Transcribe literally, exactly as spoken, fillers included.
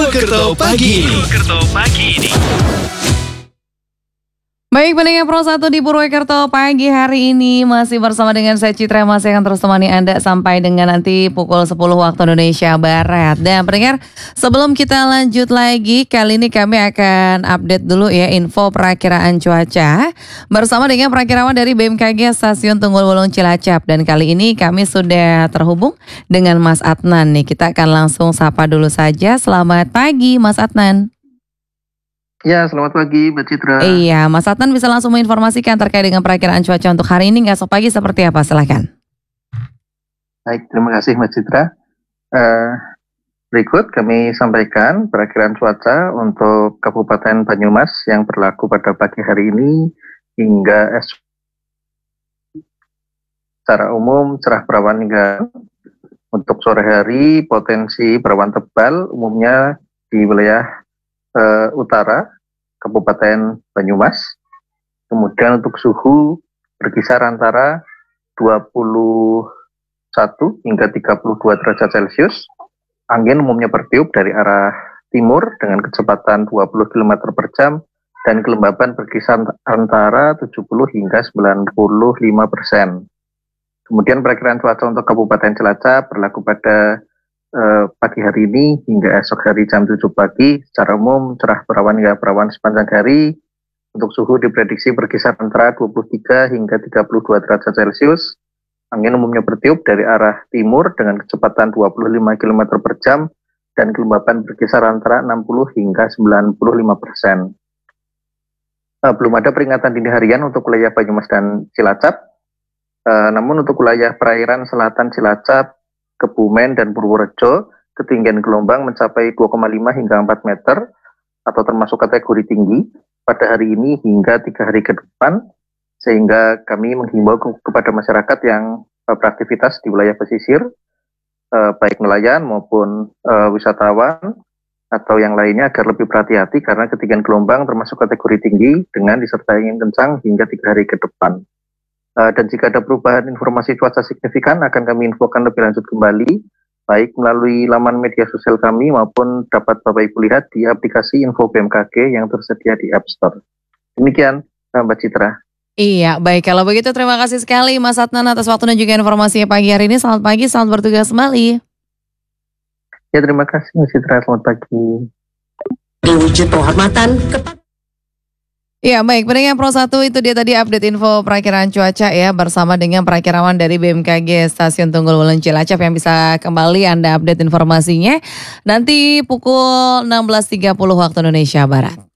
Purwokerto pagi ini. Purwokerto pagi ini. Baik, pendengar Pro satu di Purwokerto pagi hari ini masih bersama dengan saya Citra, masih akan terus temani Anda sampai dengan nanti pukul sepuluh waktu Indonesia Barat. Dan pendengar, sebelum kita lanjut lagi, kali ini kami akan update dulu ya info perakiraan cuaca bersama dengan perakirawan dari B M K G Stasiun Tunggul Wulung Cilacap. Dan kali ini kami sudah terhubung dengan Mas Adnan nih. Kita akan langsung sapa dulu saja. Selamat pagi Mas Adnan. Ya, selamat pagi Mbak Citra. Iya, Mas Adnan bisa langsung menginformasikan terkait dengan perakiraan cuaca untuk hari ini esok pagi seperti apa? Silakan. Baik, terima kasih Mbak Citra. Uh, berikut kami sampaikan perakiraan cuaca untuk Kabupaten Banyumas yang berlaku pada pagi hari ini hingga esok. Secara umum cerah berawan hingga untuk sore hari potensi berawan tebal umumnya di wilayah Uh, utara Kabupaten Banyumas. Kemudian untuk suhu berkisar antara dua puluh satu hingga tiga puluh dua derajat Celcius. Angin umumnya bertiup dari arah timur dengan kecepatan dua puluh kilometer per jam dan kelembaban berkisar antara tujuh puluh hingga sembilan puluh lima persen. Kemudian perakiraan cuaca untuk Kabupaten Cilacap berlaku pada Uh, pagi hari ini hingga esok hari jam tujuh pagi. Secara umum cerah berawan hingga berawan sepanjang hari. Untuk suhu diprediksi berkisar antara dua puluh tiga hingga tiga puluh dua derajat Celcius. Angin umumnya bertiup dari arah timur dengan kecepatan dua puluh lima kilometer per jam dan kelembaban berkisar antara enam puluh hingga sembilan puluh lima persen. Uh, belum ada peringatan dini harian untuk wilayah Banyumas dan Cilacap. Uh, namun untuk wilayah perairan selatan Cilacap, Kebumen dan Purworejo, ketinggian gelombang mencapai dua koma lima hingga empat meter atau termasuk kategori tinggi pada hari ini hingga tiga hari ke depan, sehingga kami menghimbau ke kepada masyarakat yang uh, beraktivitas di wilayah pesisir, uh, baik nelayan maupun uh, wisatawan atau yang lainnya agar lebih berhati-hati karena ketinggian gelombang termasuk kategori tinggi dengan disertai angin kencang hingga tiga hari ke depan. Uh, dan jika ada perubahan informasi cuaca signifikan akan kami infokan lebih lanjut kembali, baik melalui laman media sosial kami maupun dapat Bapak Ibu lihat di aplikasi Info B M K G yang tersedia di App Store. Demikian Mbak Citra. Iya, baik, kalau begitu terima kasih sekali Mas Adnan atas waktu dan juga informasinya pagi hari ini. Selamat pagi, selamat bertugas kembali. Ya, terima kasih Mbak Citra, selamat pagi. Wujud penghormatan kepada Ya baik, pendengar Pro satu itu dia tadi update info perakiraan cuaca ya bersama dengan perakirawan dari B M K G Stasiun Tunggul Wulung Cilacap yang bisa kembali Anda update informasinya nanti pukul enam belas tiga puluh waktu Indonesia Barat.